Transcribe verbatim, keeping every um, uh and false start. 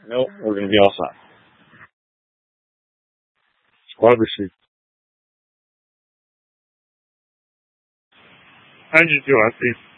No, we're going to be all set. Squad received. Engine two, I see.